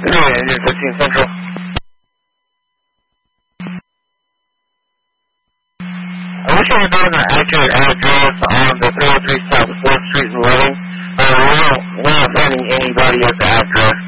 Engine 15 Central. I wish I had known the accurate address on the 303 South 4th Street in Reading. We're not finding anybody at the address.